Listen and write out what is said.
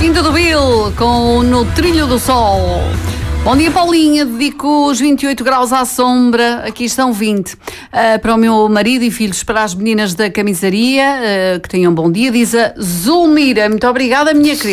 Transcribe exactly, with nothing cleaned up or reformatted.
Quinta do Bill com No Trilho do Sol. Bom dia, Paulinha. Dedico os vinte e oito graus à sombra. Aqui estão vinte. Uh, para o meu marido e filhos, para as meninas da camisaria, uh, que tenham um bom dia. Diz a Zulmira. Muito obrigada, minha querida.